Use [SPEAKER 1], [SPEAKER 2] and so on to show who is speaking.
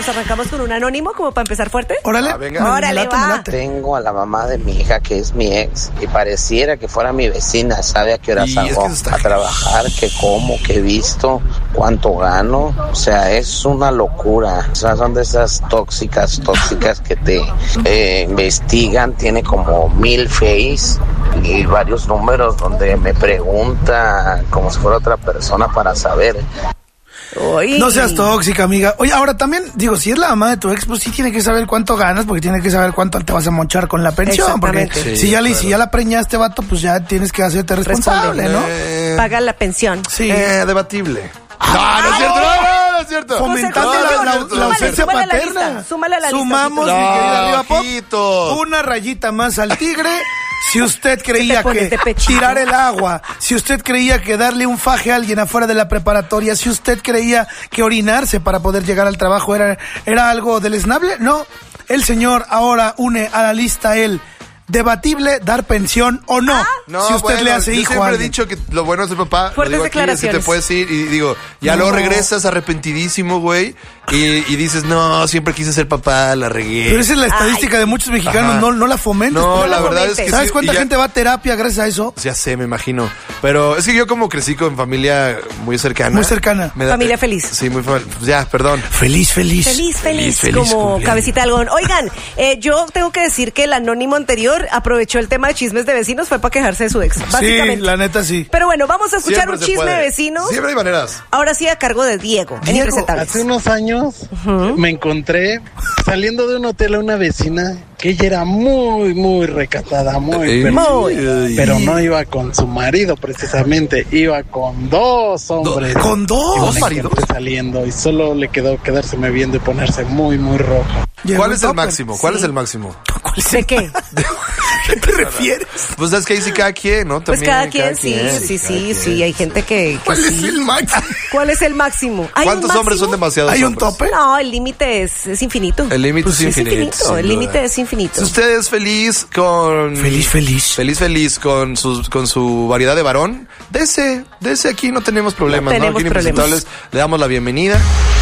[SPEAKER 1] nos arrancamos con un anónimo como para empezar fuerte.
[SPEAKER 2] Órale,
[SPEAKER 3] venga.
[SPEAKER 1] Órale, va.
[SPEAKER 4] Tengo a la mamá de mi hija que es mi ex y pareciera que fuera mi vecina. Sabe a qué hora
[SPEAKER 3] Y es
[SPEAKER 4] salgo
[SPEAKER 3] que eso está
[SPEAKER 4] a trabajar, qué como, qué visto, cuánto gano. O sea, es una locura. O sea, son de esas tóxicas que te investigan. Tiene como 1000 face y varios números donde me pregunta como si fuera otra persona para saber.
[SPEAKER 1] Uy.
[SPEAKER 2] No seas tóxica, amiga. Oye, ahora también, digo, si es la mamá de tu ex, pues sí tiene que saber cuánto ganas, porque tiene que saber cuánto te vas a mochar con la pensión. Porque
[SPEAKER 1] Exactamente.
[SPEAKER 2] si ya la preñaste, vato, pues ya tienes que hacerte responsable, ¿no?
[SPEAKER 1] Paga la pensión.
[SPEAKER 2] Sí.
[SPEAKER 3] Debatible. No es cierto, no es cierto.
[SPEAKER 2] Fomentando la ausencia paterna.
[SPEAKER 1] Súmale a la lista.
[SPEAKER 2] Sumamos, mi
[SPEAKER 3] No,
[SPEAKER 2] querida Diva Pop,
[SPEAKER 3] ojito.
[SPEAKER 2] una rayita más al tigre. Si usted creía
[SPEAKER 1] pones de
[SPEAKER 2] que
[SPEAKER 1] pechito.
[SPEAKER 2] tirar el agua, si usted creía que darle un faje a alguien afuera de la preparatoria, si usted creía que orinarse para poder llegar al trabajo era algo deleznable, no. El señor ahora une a la lista el debatible dar pensión o no.
[SPEAKER 3] No,
[SPEAKER 2] si usted le hace
[SPEAKER 3] yo
[SPEAKER 2] hijo a
[SPEAKER 3] siempre he
[SPEAKER 2] alguien.
[SPEAKER 3] dicho que lo bueno es ser papá.
[SPEAKER 1] Fuertes
[SPEAKER 3] lo digo aquí,
[SPEAKER 1] declaraciones.
[SPEAKER 3] así te puedes ir y digo, ya
[SPEAKER 2] No.
[SPEAKER 3] luego regresas arrepentidísimo, güey, y dices, no, siempre quise ser papá, la regué.
[SPEAKER 2] Pero esa es la estadística de muchos mexicanos,
[SPEAKER 3] Ajá.
[SPEAKER 2] no la fomentes.
[SPEAKER 3] No,
[SPEAKER 2] pues.
[SPEAKER 3] la verdad es que
[SPEAKER 2] ¿Sabes
[SPEAKER 3] sí,
[SPEAKER 2] cuánta
[SPEAKER 3] y ya-
[SPEAKER 2] gente va a terapia gracias a eso?
[SPEAKER 3] Ya sé, me imagino. Pero es que yo como crecí con familia muy cercana.
[SPEAKER 2] Muy cercana.
[SPEAKER 1] Familia feliz.
[SPEAKER 3] Sí, muy pues ya, perdón.
[SPEAKER 2] Feliz.
[SPEAKER 1] Feliz, como
[SPEAKER 3] cumpleaños.
[SPEAKER 1] cabecita de algodón. Oigan, yo tengo que decir que el anónimo anterior aprovechó el tema de chismes de vecinos, fue para quejarse de su ex, básicamente.
[SPEAKER 2] Sí, la neta sí.
[SPEAKER 1] Pero bueno, vamos a escuchar
[SPEAKER 3] Siempre
[SPEAKER 1] un
[SPEAKER 3] se
[SPEAKER 1] chisme
[SPEAKER 3] puede.
[SPEAKER 1] de vecinos.
[SPEAKER 3] Siempre hay maneras.
[SPEAKER 1] Ahora sí a cargo de Diego, en Impresentables.
[SPEAKER 5] Hace unos años me encontré saliendo de un hotel a una vecina que ella era muy recatada, pero no iba con su marido precisamente, iba con 2 hombres.
[SPEAKER 2] ¿Con
[SPEAKER 5] Y
[SPEAKER 2] dos?
[SPEAKER 5] me
[SPEAKER 3] maridos?
[SPEAKER 5] encontré saliendo y solo le quedó quedárseme viendo y ponerse muy rojo.
[SPEAKER 2] Llegó
[SPEAKER 3] ¿Cuál es el
[SPEAKER 2] topper.
[SPEAKER 3] máximo? ¿Cuál es el máximo?
[SPEAKER 1] ¿De qué?
[SPEAKER 2] ¿Qué te refieres?
[SPEAKER 3] Pues es que ahí sí cada quien, ¿no?
[SPEAKER 1] Pues
[SPEAKER 3] También,
[SPEAKER 1] cada quien, sí,
[SPEAKER 3] cada quien.
[SPEAKER 1] hay gente que
[SPEAKER 2] ¿Cuál es
[SPEAKER 1] sí.
[SPEAKER 2] el máximo?
[SPEAKER 1] ¿Cuál es el máximo? ¿Hay un
[SPEAKER 3] ¿Cuántos hombres son
[SPEAKER 1] máximo?
[SPEAKER 3] demasiados
[SPEAKER 2] ¿Hay un
[SPEAKER 3] hombres?
[SPEAKER 2] tope?
[SPEAKER 1] No, el límite es infinito.
[SPEAKER 3] El límite
[SPEAKER 2] Pues sí,
[SPEAKER 3] es infinito. sin
[SPEAKER 1] El
[SPEAKER 3] duda.
[SPEAKER 1] límite es infinito.
[SPEAKER 3] Si usted es feliz con... Feliz con su variedad de varón, dese aquí, no tenemos problemas,
[SPEAKER 1] No
[SPEAKER 3] ¿no?
[SPEAKER 1] tenemos
[SPEAKER 3] Aquí en
[SPEAKER 1] problemas.
[SPEAKER 3] Impresentables le damos la bienvenida.